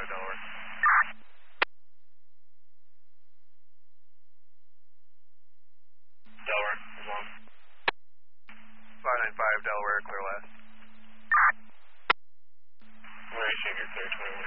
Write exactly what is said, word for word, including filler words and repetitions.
five, Delaware. Delaware, as well. five nine five, Delaware, clear last.